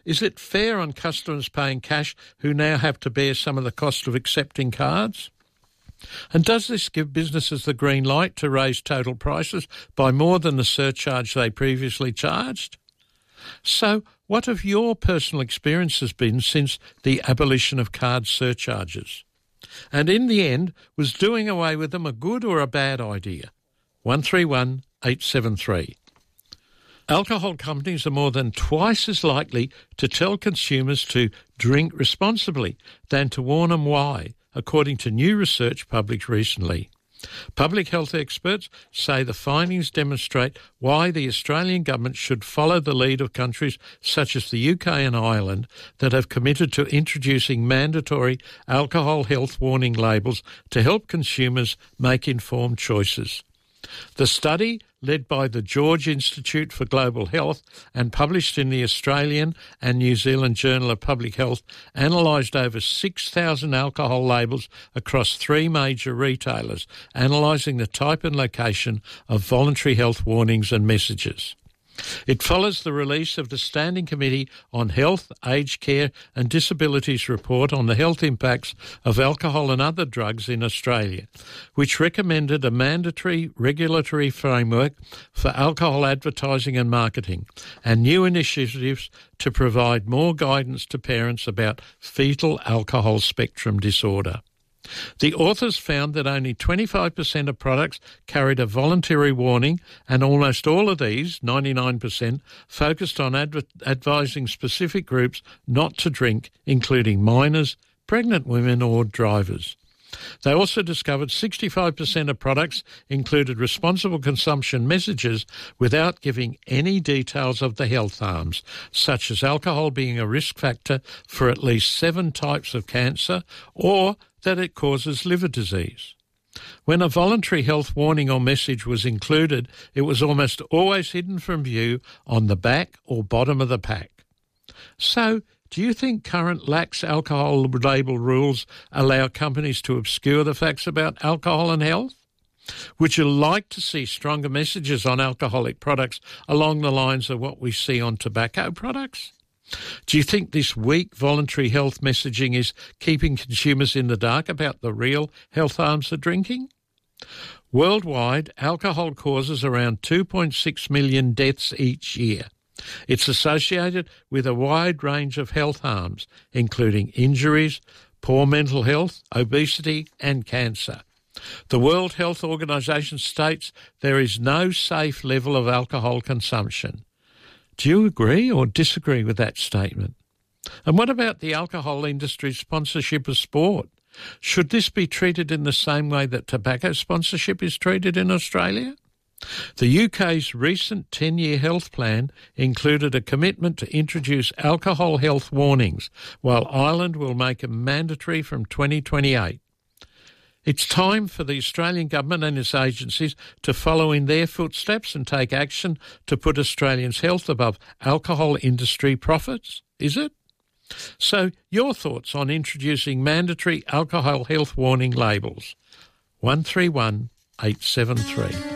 is it fair on customers paying cash who now have to bear some of the cost of accepting cards? And does this give businesses the green light to raise total prices by more than the surcharge they previously charged? So, what have your personal experiences been since the abolition of card surcharges? And in the end, was doing away with them a good or a bad idea? 131 873. Alcohol companies are more than twice as likely to tell consumers to drink responsibly than to warn them why, according to new research published recently. Public health experts say the findings demonstrate why the Australian government should follow the lead of countries such as the UK and Ireland that have committed to introducing mandatory alcohol health warning labels to help consumers make informed choices. The study, led by the George Institute for Global Health and published in the Australian and New Zealand Journal of Public Health, analysed over 6,000 alcohol labels across 3 major retailers, analysing the type and location of voluntary health warnings and messages. It follows the release of the Standing Committee on Health, Aged Care and Disabilities report on the health impacts of alcohol and other drugs in Australia, which recommended a mandatory regulatory framework for alcohol advertising and marketing, and new initiatives to provide more guidance to parents about fetal alcohol spectrum disorder. The authors found that only 25% of products carried a voluntary warning, and almost all of these, 99%, focused on advising specific groups not to drink, including minors, pregnant women or drivers. They also discovered 65% of products included responsible consumption messages without giving any details of the health harms, such as alcohol being a risk factor for at least 7 types of cancer or that it causes liver disease. When a voluntary health warning or message was included, it was almost always hidden from view on the back or bottom of the pack. So, do you think current lax alcohol label rules allow companies to obscure the facts about alcohol and health? Would you like to see stronger messages on alcoholic products along the lines of what we see on tobacco products? Do you think this weak voluntary health messaging is keeping consumers in the dark about the real health harms of drinking? Worldwide, alcohol causes around 2.6 million deaths each year. It's associated with a wide range of health harms, including injuries, poor mental health, obesity and cancer. The World Health Organization states there is no safe level of alcohol consumption. Do you agree or disagree with that statement? And what about the alcohol industry's sponsorship of sport? Should this be treated in the same way that tobacco sponsorship is treated in Australia? The UK's recent 10-year health plan included a commitment to introduce alcohol health warnings, while Ireland will make them mandatory from 2028. It's time for the Australian government and its agencies to follow in their footsteps and take action to put Australians' health above alcohol industry profits, is it? So, your thoughts on introducing mandatory alcohol health warning labels? 131 873.